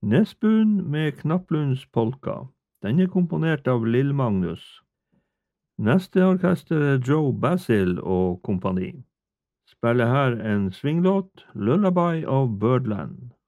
Nesbuen med Knapplunds polka. Den er komponert av Lill-Magnus. Neste orkester er Joe Basil og kompani. Spiller her en swinglåt, Lullaby of Birdland.